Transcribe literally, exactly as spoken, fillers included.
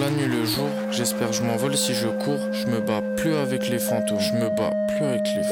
la nuit le jour, j'espère je m'envole si je cours. Je me bats plus avec les fantômes, je me bats plus avec les